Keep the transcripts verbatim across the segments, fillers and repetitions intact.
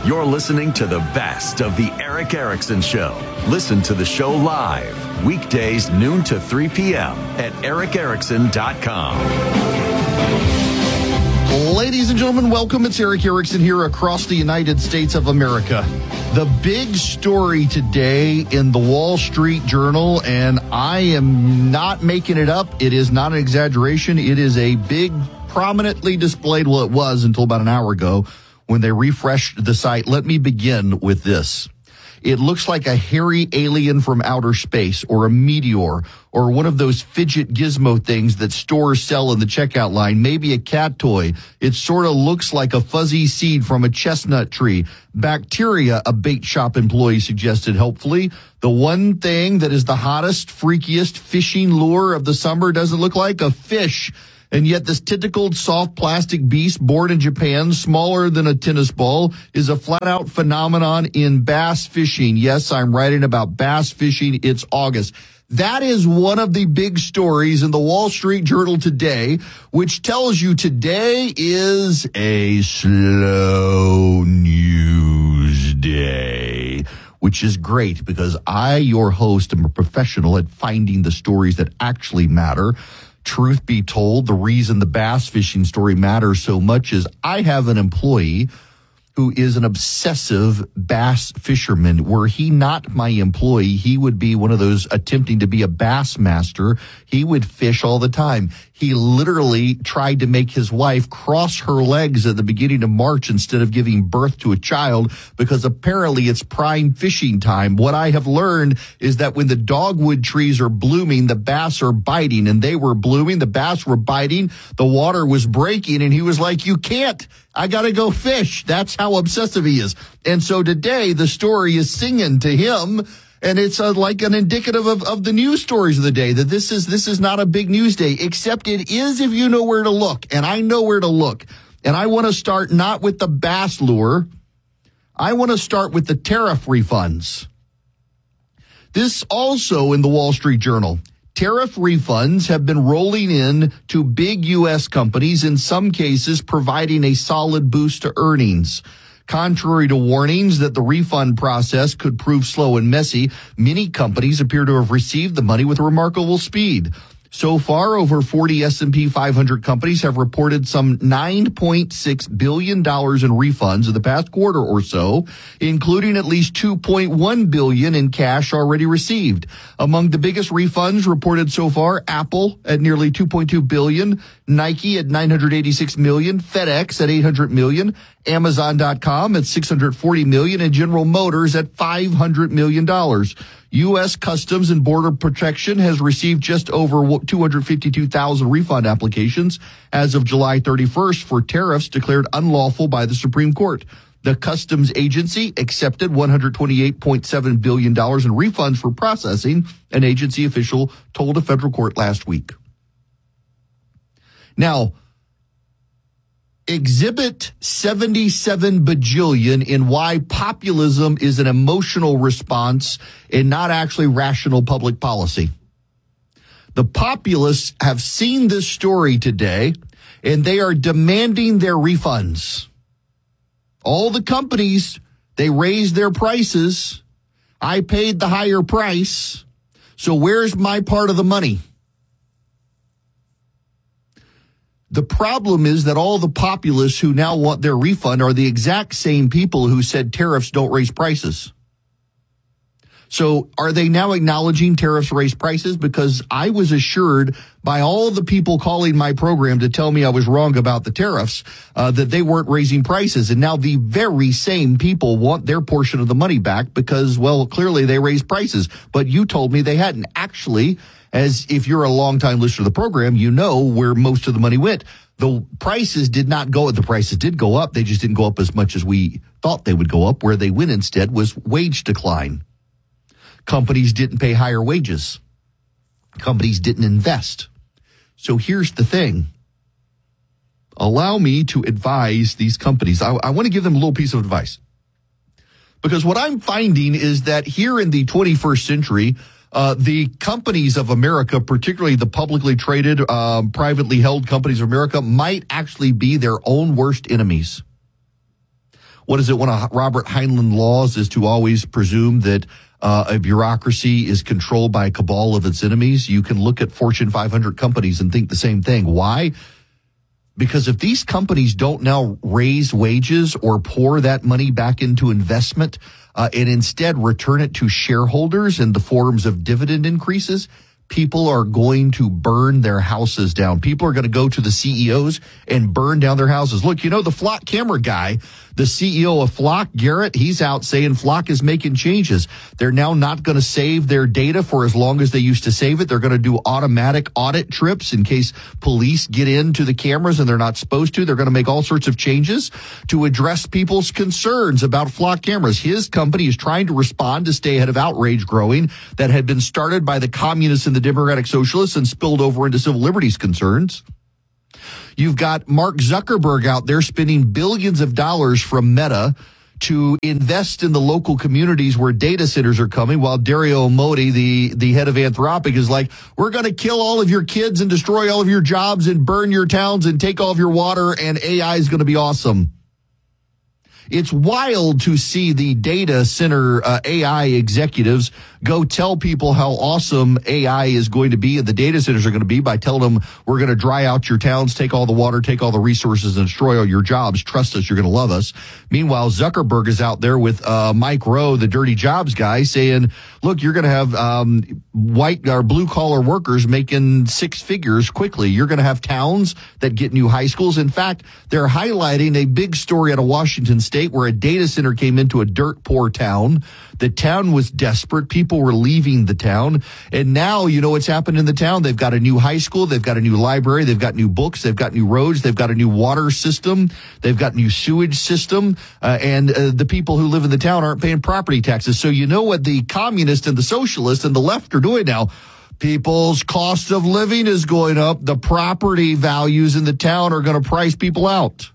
You're listening to the best of the Erick Erickson Show. Listen to the show live, weekdays noon to three p.m. at erick erickson dot com. Ladies and gentlemen, welcome. It's Erick Erickson here across the United States of America. The big story today in the Wall Street Journal, and I am not making it up. It is not an exaggeration. It is a big, prominently displayed, well, it was until about an hour ago when they refreshed the site. Let me begin with this. It looks like a hairy alien from outer space or a meteor or one of those fidget gizmo things that stores sell in the checkout line, maybe a cat toy. It sort of looks like a fuzzy seed from a chestnut tree. Bacteria, a bait shop employee suggested helpfully. The one thing that is the hottest, freakiest fishing lure of the summer doesn't look like a fish. And yet this tentacled soft plastic beast born in Japan, smaller than a tennis ball, is a flat-out phenomenon in bass fishing. Yes, I'm writing about bass fishing. It's August. That is one of the big stories in the Wall Street Journal today, which tells you today is a slow news day, which is great because I, your host, am a professional at finding the stories that actually matter. Truth be told, the reason the bass fishing story matters so much is I have an employee who is an obsessive bass fisherman. Were he not my employee, he would be one of those attempting to be a bass master. He would fish all the time. He literally tried to make his wife cross her legs at the beginning of March instead of giving birth to a child because apparently it's prime fishing time. What I have learned is that when the dogwood trees are blooming, the bass are biting, and they were blooming. The bass were biting. The water was breaking, and he was like, you can't. I got to go fish. That's how obsessive he is. And so today the story is singing to him. And it's uh, like an indicative of, of the news stories of the day, that this is this is not a big news day, except it is if you know where to look. And I know where to look. And I want to start not with the bass lure. I want to start with the tariff refunds. This also in the Wall Street Journal. Tariff refunds have been rolling in to big U S companies, in some cases providing a solid boost to earnings. Contrary to warnings that the refund process could prove slow and messy, many companies appear to have received the money with remarkable speed. So far, over forty S and P five hundred companies have reported some nine point six billion dollars in refunds in the past quarter or so, including at least two point one billion dollars in cash already received. Among the biggest refunds reported so far, Apple at nearly two point two billion dollars, Nike at nine hundred eighty-six million dollars, FedEx at eight hundred million dollars, Amazon dot com at six hundred forty million dollars, and General Motors at five hundred million dollars. U S Customs and Border Protection has received just over two hundred fifty-two thousand refund applications as of July thirty-first for tariffs declared unlawful by the Supreme Court. The Customs Agency accepted one hundred twenty-eight point seven billion dollars in refunds for processing, an agency official told a federal court last week. Now, Exhibit seventy-seven bajillion in why populism is an emotional response and not actually rational public policy. The populists have seen this story today, and they are demanding their refunds. All the companies, they raised their prices. I paid the higher price. So where's my part of the money? The problem is that all the populists who now want their refund are the exact same people who said tariffs don't raise prices. So are they now acknowledging tariffs raise prices? Because I was assured by all the people calling my program to tell me I was wrong about the tariffs, uh, that they weren't raising prices. And now the very same people want their portion of the money back because, well, clearly they raised prices. But you told me they hadn't. Actually, as if you're a longtime listener to the program, you know where most of the money went. The prices did not go, the prices did go up. They just didn't go up as much as we thought they would go up. Where they went instead was wage decline. Companies didn't pay higher wages. Companies didn't invest. So here's the thing. Allow me to advise these companies. I, I want to give them a little piece of advice. Because what I'm finding is that here in the twenty-first century, Uh, the companies of America, particularly the publicly traded, um, privately held companies of America, might actually be their own worst enemies. what is it? One of Robert Heinlein laws is to always presume that uh, a bureaucracy is controlled by a cabal of its enemies. You can look at Fortune five hundred companies and think the same thing. Why? Because if these companies don't now raise wages or pour that money back into investment uh, and instead return it to shareholders in the forms of dividend increases, people are going to burn their houses down. People are going to go to the C E Os and burn down their houses. Look, you know, the Flock camera guy, the C E O of Flock, Garrett, he's out saying Flock is making changes. They're now not going to save their data for as long as they used to save it. They're going to do automatic audit trips in case police get into the cameras and they're not supposed to. They're going to make all sorts of changes to address people's concerns about Flock cameras. His company is trying to respond to stay ahead of outrage growing that had been started by the communists and the Democratic Socialists and spilled over into civil liberties concerns. You've got Mark Zuckerberg out there spending billions of dollars from Meta to invest in the local communities where data centers are coming, while Dario Amodei, the, the head of Anthropic, is like, we're going to kill all of your kids and destroy all of your jobs and burn your towns and take all of your water, and A I is going to be awesome. It's wild to see the data center uh, A I executives go tell people how awesome A I is going to be and the data centers are going to be by telling them we're going to dry out your towns, take all the water, take all the resources, and destroy all your jobs. Trust us, you're going to love us. Meanwhile, Zuckerberg is out there with uh, Mike Rowe, the dirty jobs guy, saying, look, you're going to have um, white or blue-collar workers making six figures quickly. You're going to have towns that get new high schools. In fact, they're highlighting a big story out of Washington State where a data center came into a dirt poor town. The town was desperate. People were leaving the town. And now, you know what's happened in the town? They've got a new high school. They've got a new library. They've got new books. They've got new roads. They've got a new water system. They've got new sewage system. Uh, and uh, the people who live in the town aren't paying property taxes. So you know what the communists and the socialists and the left are doing now? People's cost of living is going up. The property values in the town are going to price people out.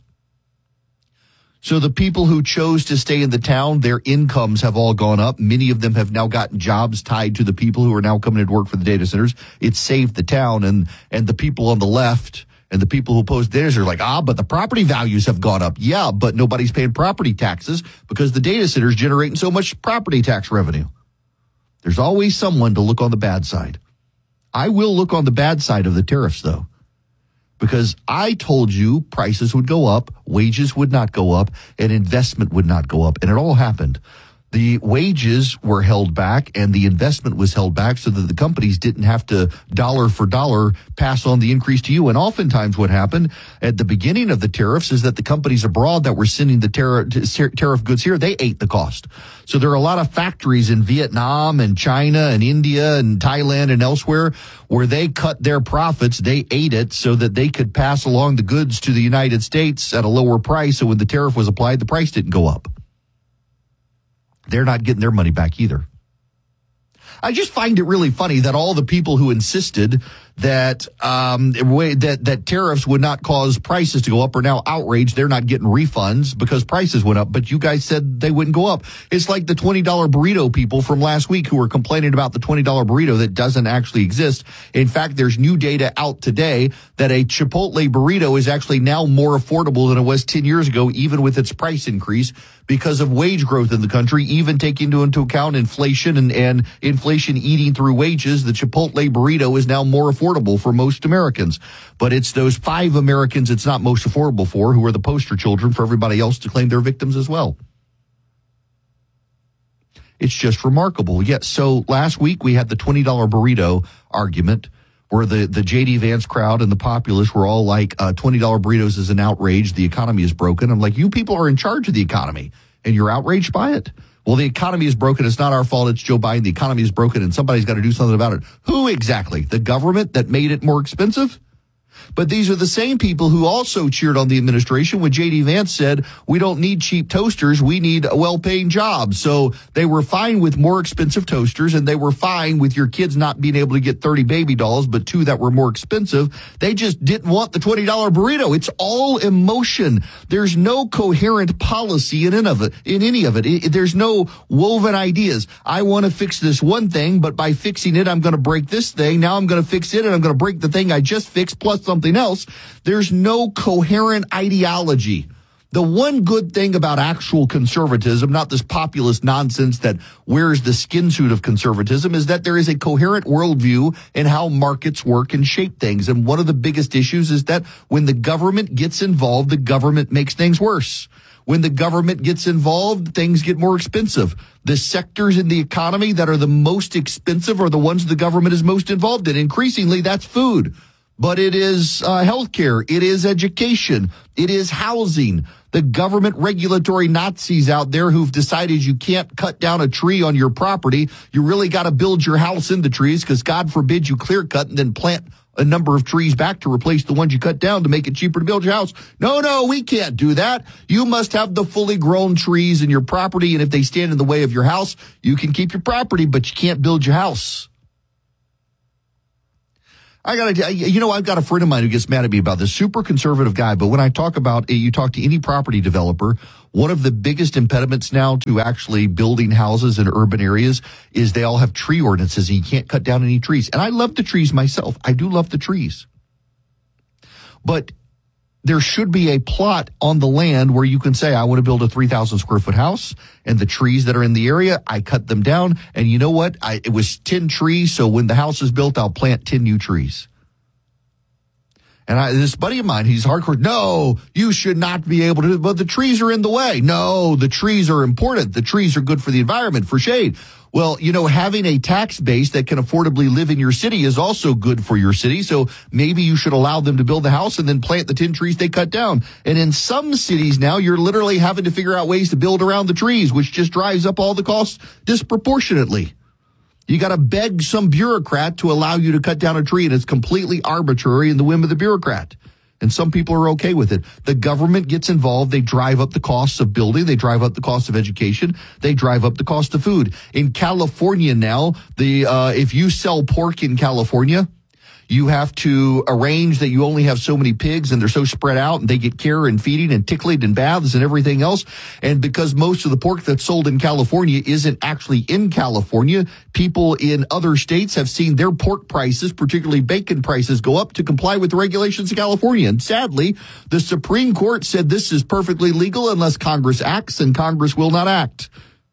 So the people who chose to stay in the town, their incomes have all gone up. Many of them have now gotten jobs tied to the people who are now coming to work for the data centers. It saved the town, and, and the people on the left and the people who oppose data centers are like, ah, but the property values have gone up. Yeah, but nobody's paying property taxes because the data centers generating so much property tax revenue. There's always someone to look on the bad side. I will look on the bad side of the tariffs, though. Because I told you prices would go up, wages would not go up, and investment would not go up. And it all happened. The wages were held back and the investment was held back so that the companies didn't have to dollar for dollar pass on the increase to you. And oftentimes what happened at the beginning of the tariffs is that the companies abroad that were sending the tariff, tariff goods here, they ate the cost. So there are a lot of factories in Vietnam and China and India and Thailand and elsewhere where they cut their profits. They ate it so that they could pass along the goods to the United States at a lower price. So when the tariff was applied, the price didn't go up. They're not getting their money back either. I just find it really funny that all the people who insisted that um that that tariffs would not cause prices to go up are now outraged. They're not getting refunds because prices went up, but you guys said they wouldn't go up. It's like the twenty dollar burrito people from last week who were complaining about the twenty dollar burrito that doesn't actually exist. In fact, there's new data out today that a Chipotle burrito is actually now more affordable than it was ten years ago, even with its price increase, because of wage growth in the country, even taking into account inflation and, and inflation eating through wages. The Chipotle burrito is now more affordable for most Americans. But it's those five Americans it's not most affordable for who are the poster children for everybody else to claim they're victims as well. It's just remarkable. Yes. So last week we had the twenty dollar burrito argument where the, the J D Vance crowd and the populace were all like, uh, twenty dollar burritos is an outrage. The economy is broken. I'm like, you people are in charge of the economy and you're outraged by it. Well, the economy is broken. It's not our fault. It's Joe Biden. The economy is broken and somebody's got to do something about it. Who exactly? The government that made it more expensive? But these are the same people who also cheered on the administration when J D Vance said, we don't need cheap toasters, we need well-paying jobs. So they were fine with more expensive toasters, and they were fine with your kids not being able to get thirty baby dolls, but two that were more expensive. They just didn't want the twenty dollar burrito. It's all emotion. There's no coherent policy in any of it. In any of it. it there's no woven ideas. I want to fix this one thing, but by fixing it, I'm going to break this thing. Now I'm going to fix it, and I'm going to break the thing I just fixed plus something else. There's no coherent ideology. The one good thing about actual conservatism, not this populist nonsense that wears the skin suit of conservatism, is that there is a coherent worldview in how markets work and shape things. And one of the biggest issues is that when the government gets involved, the government makes things worse. When the government gets involved, things get more expensive. The sectors in the economy that are the most expensive are the ones the government is most involved in. Increasingly, that's food. But it is uh, healthcare. It is education. It is housing. The government regulatory Nazis out there who've decided you can't cut down a tree on your property. You really got to build your house in the trees because God forbid you clear cut and then plant a number of trees back to replace the ones you cut down to make it cheaper to build your house. No, no, we can't do that. You must have the fully grown trees in your property. And if they stand in the way of your house, you can keep your property, but you can't build your house. I got to, you know, I've got a friend of mine who gets mad at me about this, super conservative guy. But when I talk about, you talk to any property developer, one of the biggest impediments now to actually building houses in urban areas is they all have tree ordinances and you can't cut down any trees. And I love the trees myself. I do love the trees. But there should be a plot on the land where you can say, I want to build a three thousand square foot house, and the trees that are in the area, I cut them down. And you know what? I, it was ten trees. So when the house is built, I'll plant ten new trees. And I, this buddy of mine, he's hardcore. No, you should not be able to, but the trees are in the way. No, the trees are important. The trees are good for the environment, for shade. Well, you know, having a tax base that can affordably live in your city is also good for your city. So maybe you should allow them to build the house and then plant the ten trees they cut down. And in some cities now, you're literally having to figure out ways to build around the trees, which just drives up all the costs disproportionately. You got to beg some bureaucrat to allow you to cut down a tree, and it's completely arbitrary in the whim of the bureaucrat. And some people are okay with it. The government gets involved. They drive up the costs of building. They drive up the cost of education. They drive up the cost of food. In California now, the uh, if you sell pork in California, you have to arrange that you only have so many pigs and they're so spread out and they get care and feeding and tickling and baths and everything else. And because most of the pork that's sold in California isn't actually in California, people in other states have seen their pork prices, particularly bacon prices, go up to comply with the regulations of California. And sadly, the Supreme Court said this is perfectly legal unless Congress acts, and Congress will not act.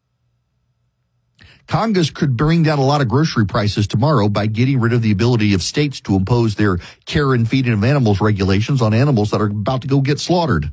Congress could bring down a lot of grocery prices tomorrow by getting rid of the ability of states to impose their care and feeding of animals regulations on animals that are about to go get slaughtered.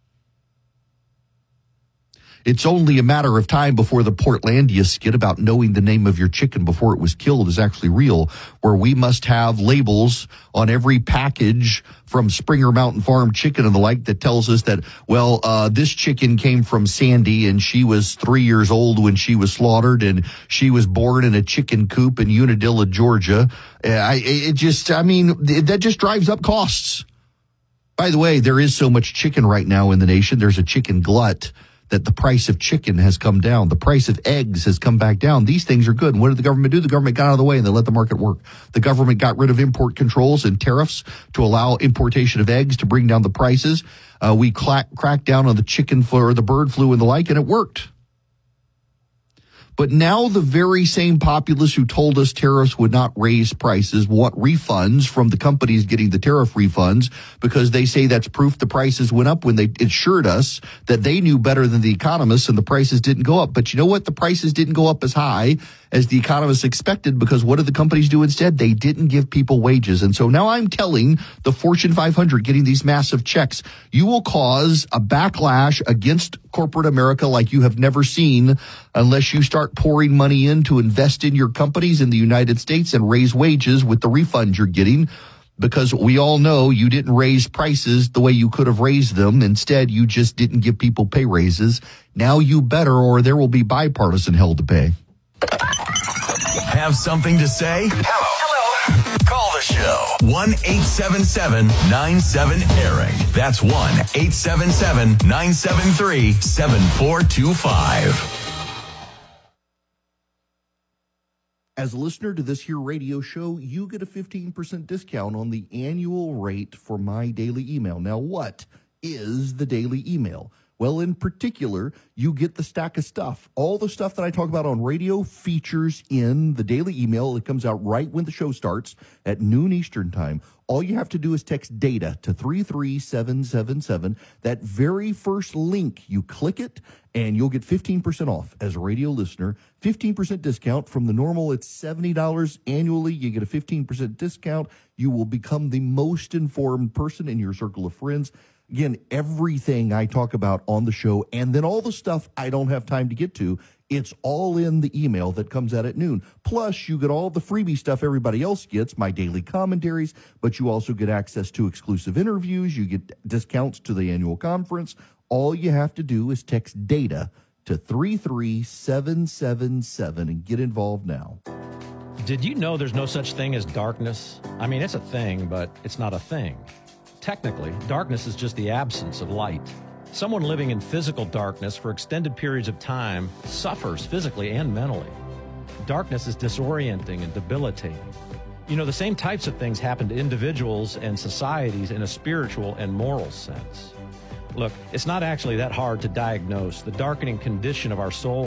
It's only a matter of time before the Portlandia skit about knowing the name of your chicken before it was killed is actually real, where we must have labels on every package from Springer Mountain Farm chicken and the like that tells us that, well, uh, this chicken came from Sandy and she was three years old when she was slaughtered and she was born in a chicken coop in Unadilla, Georgia. Uh, I, it just, I mean, that just drives up costs. By the way, there is so much chicken right now in the nation. There's a chicken glut that the price of chicken has come down. The price of eggs has come back down. These things are good. And what did the government do? The government got out of the way and they let the market work. The government got rid of import controls and tariffs to allow importation of eggs to bring down the prices. Uh, we cla- cracked down on the chicken flu or the bird flu and the like, and it worked. But now the very same populace who told us tariffs would not raise prices want refunds from the companies getting the tariff refunds because they say that's proof the prices went up when they assured us that they knew better than the economists and the prices didn't go up. But you know what? The prices didn't go up as high as the economists expected because what did the companies do instead? They didn't give people wages. And so now I'm telling the Fortune five hundred getting these massive checks, you will cause a backlash against corporate America like you have never seen unless you start pouring money in to invest in your companies in the United States and raise wages with the refunds you're getting. Because we all know you didn't raise prices the way you could have raised them. Instead, you just didn't give people pay raises. Now you better, or there will be bipartisan hell to pay. Have something to say? Hello. Hello. Call the show. one eight seven seven nine seven Eric. That's one eight seven seven nine seven three seven four two five. As a listener to this here radio show, you get a fifteen percent discount on the annual rate for my daily email. Now, what is the daily email? Well, in particular, you get the stack of stuff. All the stuff that I talk about on radio features in the daily email. It comes out right when the show starts at noon Eastern time. All you have to do is text DATA to three three seven seven seven. That very first link, you click it, and you'll get fifteen percent off as a radio listener. fifteen percent discount from the normal. It's seventy dollars annually. You get a fifteen percent discount. You will become the most informed person in your circle of friends. Again, everything I talk about on the show, and then all the stuff I don't have time to get to, it's all in the email that comes out at noon. Plus, you get all the freebie stuff everybody else gets, my daily commentaries, but you also get access to exclusive interviews. You get discounts to the annual conference. All you have to do is text DATA to three three seven seven seven and get involved now. Did you know there's no such thing as darkness? I mean, it's a thing, but it's not a thing. Technically, darkness is just the absence of light. Someone living in physical darkness for extended periods of time suffers physically and mentally. Darkness is disorienting and debilitating. You know, the same types of things happen to individuals and societies in a spiritual and moral sense. Look, it's not actually that hard to diagnose the darkening condition of our soul